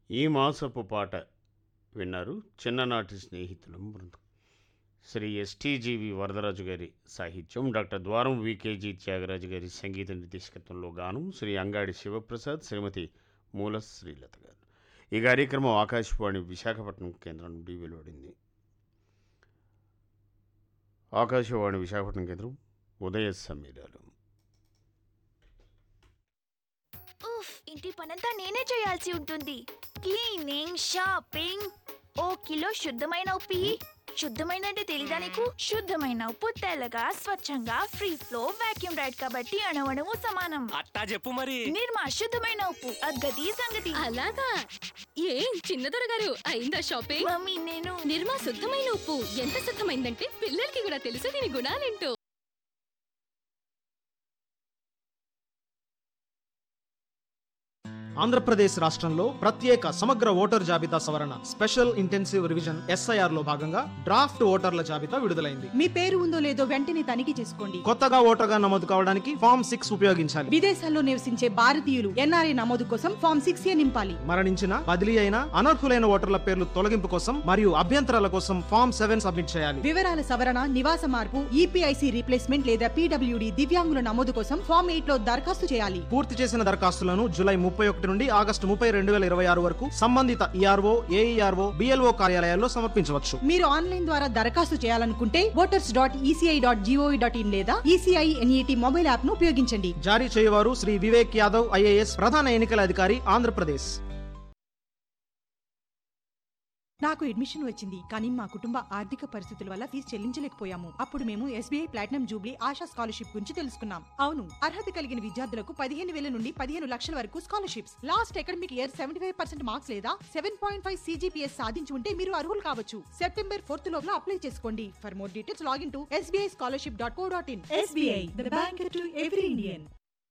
ఈ మాసపు పాట విన్నారు. చిన్ననాటి స్నేహితులం బృందం. శ్రీ ఎస్టీజీవి వరదరాజు గారి సాహిత్యం, డాక్టర్ ద్వారం వికేజీ త్యాగరాజు గారి సంగీత నిర్దేశకత్వంలో గానం, శ్రీ అంగాడి శివప్రసాద్, శ్రీమతి మూల శ్రీలత గారు. ఈ కార్యక్రమం ఆకాశవాణి విశాఖపట్నం కేంద్రం నుండి వెలువడింది. ఆకాశవాణి విశాఖపట్నం కేంద్రం ఉదయ సమీరాలు. ఇంటి పనంతా నేనే చేయాల్సి ఉంటుంది. Cleaning, shopping. ఓ కిలో శుద్ధమైన ఉప్పు ఇయ్యి. శుద్ధమైన అంటే తెలీదా నీకు? శుద్ధమైన ఉప్పు తెల్లగా, స్వచ్ఛంగా, ఫ్రీ ఫ్లో, వాక్యూమ్ రైడ్ కాబట్టి అణువణువు సమానం. అట్టా చెప్పు మరి. నిర్మా శుద్ధమైన ఉప్పు, అగ్గది సంగతి. అలాగా? ఏం చిన్నదొర గారు, అయిందా షాపింగ్? మమ్మీ నేను నిర్మా శుద్ధమైన ఉప్పు ఎంత శుద్ధమైందంటే పిల్లలకి కూడా తెలుసు దీని గుణాలేంటో. ఆంధ్రప్రదేశ్ రాష్ట్రంలో ప్రత్యేక సమగ్ర ఓటర్ జాబితా సవరణ స్పెషల్ ఇంటెన్సివ్ రివిజన్ SIR లో భాగంగా డ్రాఫ్ట్ ఓటర్ల జాబితా విడుదలైంది. మీ పేరు ఉందో లేదో వెంటనే తనిఖీ చేసుకోండి. కొత్తగా ఓటర్గా నమోదు కావడానికి ఫామ్ 6 ఉపయోగించాలి. విదేశాల్లో నివసించే భారతీయులు NRI నమోదు కోసం ఫామ్ 6A నింపాలి. మరణించిన, బదిలీ అయిన, అనర్హులైన ఓటర్ల పేర్లు తొలగింపు కోసం మరియు అభ్యంతరాల కోసం ఫామ్ 7 సబ్మిట్ చేయాలి. వివరాల సవరణ, నివాస మార్పు, EPIC రీప్లేస్మెంట్ లేదా PWD దివ్యాంగుల నమోదు కోసం ఫామ్ 8 లో దరఖాస్తు చేయాలి. పూర్తి చేసిన దరఖాస్తులను జూలై 31 నుండి ఆగస్టు 30, 2026 వరకు సంబంధిత ERO, AERO, BLO కార్యాలయాల్లో సమర్పించవచ్చు. మీరు ఆన్లైన్ ద్వారా దరఖాస్తు చేయాలనుకుంటే voters.eci.gov.in లేదా ECI NET మొబైల్ యాప్ ను ఉపయోగించండి. జారీ చేయవారు శ్రీ వివేక్ యాదవ్ IAS, ప్రధాన ఎన్నికల అధికారి, ఆంధ్రప్రదేశ్. నాకు అడ్మిషన్ వచ్చింది, కానీ మా కుటుంబ ఆర్థిక పరిస్థితుల వల్ల ఫీజు చెల్లించలేకపోయాము. అప్పుడు మేము SBI platinum Jubilee ASHA scholarship గురించి తెలుసుకున్నాం. అవును, అర్హత కలిగిన విద్యార్థులకు 15,000 నుండి 15 లక్షల వరకు scholarships. Last academic year 75% marks లేదా 7.5 CGPS సాధించి ఉంటే మీరు అర్హులు కావచ్చు. సెప్టెంబర్ 4th లోపల అప్లై చేసుకోండి. For more details login to sbischolarship.co.in. SBI, the bank to every Indian.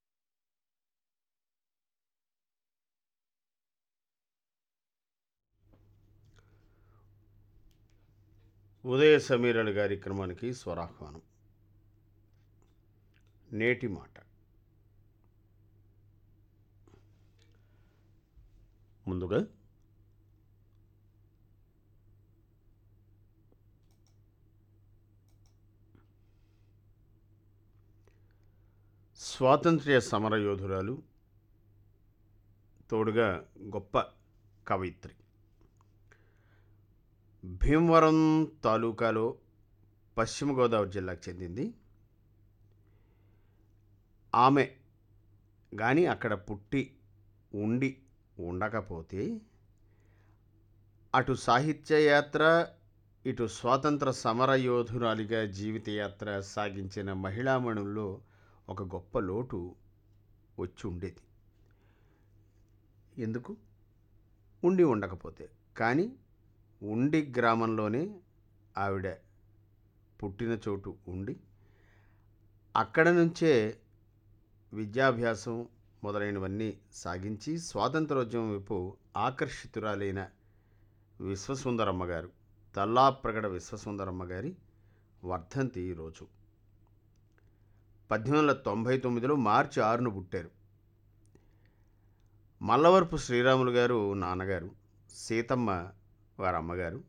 ఉదయ సమీరాల కార్యక్రమానికి స్వరాహ్వానం. నేటి మాట. ముందుగా స్వాతంత్ర్య సమరయోధురాలు, తోడుగా గొప్ప కవయిత్రి, భీమవరం తాలూకాలో పశ్చిమ గోదావరి జిల్లాకు చెందింది. ఆమె కానీ అక్కడ పుట్టి ఉండి ఉండకపోతే అటు సాహిత్యయాత్ర, ఇటు స్వాతంత్ర సమరయోధురాలిగా జీవితయాత్ర సాగించిన మహిళామణుల్లో ఒక గొప్ప లోటు వచ్చి ఉండేది. ఎందుకు? ఉండి ఉండకపోతే. కానీ ఉండి గ్రామంలోనే ఆవిడ పుట్టిన చోటు ఉండి అక్కడ నుంచే విద్యాభ్యాసం మొదలైనవన్నీ సాగించి స్వాతంత్రోద్యమం వైపు ఆకర్షితురాలైన విశ్వసుందరమ్మ గారు, తల్లాప్రగడ విశ్వసుందరమ్మ గారి వర్ధంతి ఈరోజు. 1899లో మార్చి 6న పుట్టారు. మల్లవరపు శ్రీరాములు గారు నాన్నగారు, సీతమ్మ వారి అమ్మగారు,